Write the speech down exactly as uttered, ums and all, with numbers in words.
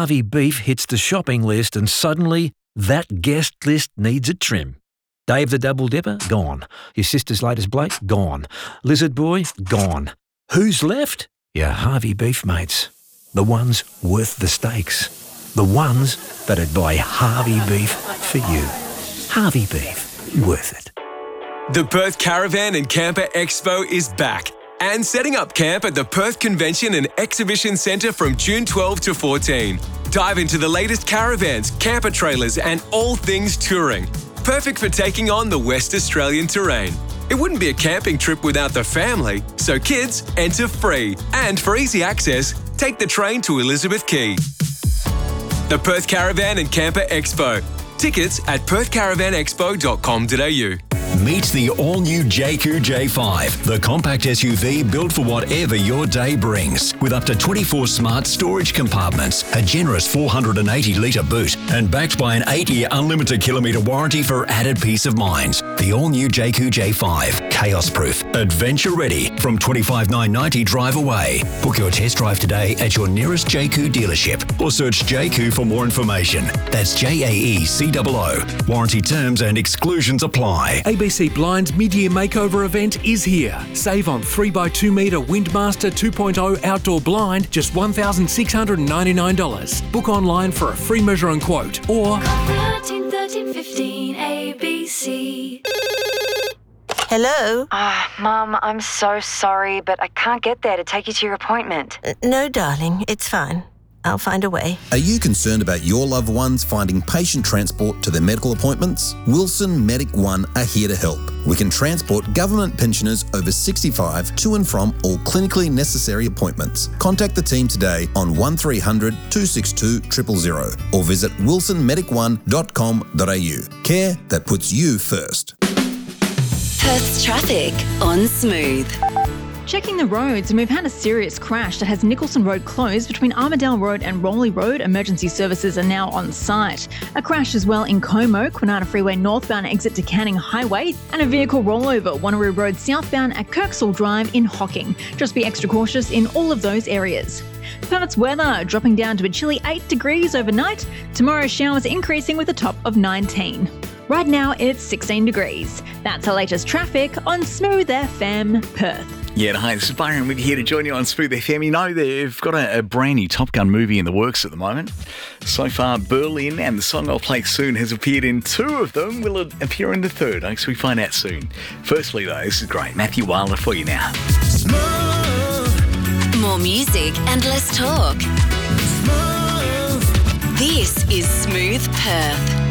Harvey Beef hits the shopping list and suddenly that guest list needs a trim. Dave the Double Dipper? Gone. Your sister's latest Blake? Gone. Lizard Boy? Gone. Who's left? Your Harvey Beef mates. The ones worth the stakes. The ones that'd buy Harvey Beef for you. Harvey Beef. Worth it. The Perth Caravan and Camper Expo is back and setting up camp at the Perth Convention and Exhibition Centre from June twelfth to fourteen. Dive into the latest caravans, camper trailers and all things touring. Perfect for taking on the West Australian terrain. It wouldn't be a camping trip without the family, so kids enter free. And for easy access, take the train to Elizabeth Quay. The Perth Caravan and Camper Expo. Tickets at perth caravan expo dot com dot a u. Meet the all-new J Q J five, the compact S U V built for whatever your day brings. With up to twenty-four smart storage compartments, a generous four hundred eighty litre boot, and backed by an eight-year unlimited kilometre warranty for added peace of mind. The all-new J Q J five, chaos-proof, adventure-ready, from twenty-five thousand nine hundred ninety drive away. Book your test drive today at your nearest J Q dealership or search J Q for more information. That's J A E C O O. Warranty terms and exclusions apply. A B C Blinds mid-year makeover event is here. Save on three by two metre Windmaster two point oh outdoor blind, just one thousand six hundred ninety-nine dollars. Book online for a free measure and quote, or thirteen thirteen fifteen A B C. Hello? Ah, oh, Mum, I'm so sorry, but I can't get there to take you to your appointment. Uh, no, darling, it's fine. I'll find a way. Are you concerned about your loved ones finding patient transport to their medical appointments? Wilson Medic One are here to help. We can transport government pensioners over sixty-five to and from all clinically necessary appointments. Contact the team today on one three hundred two six two zero zero zero or visit wilson medic one dot com dot a u. Care that puts you first. Perth's traffic on Smooth. Checking the roads, and we've had a serious crash that has Nicholson Road closed between Armadale Road and Rowley Road. Emergency services are now on site. A crash as well in Como, Kwinana Freeway northbound exit to Canning Highway, and a vehicle rollover Wanneroo Road southbound at Kirksall Drive in Hocking. Just be extra cautious in all of those areas. Perth's weather dropping down to a chilly eight degrees overnight. Tomorrow showers increasing with a top of nineteen. Right now it's sixteen degrees. That's our latest traffic on Smooth F M Perth. Yeah, hi, this is Byron with you here to join you on Smooth F M. You know, they've got a, a brand new Top Gun movie in the works at the moment. So far, Berlin and the song I'll play soon has appeared in two of them. Will it appear in the third? I guess we find out soon. Firstly, though, this is great. Matthew Wilder for you now. Smooth. More music and less talk. Smooth. This is Smooth Perth.